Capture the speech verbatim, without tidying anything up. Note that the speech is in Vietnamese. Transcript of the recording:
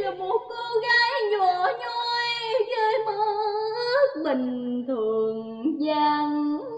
là một cô gái nhỏ nhoi với mất bình thường vắng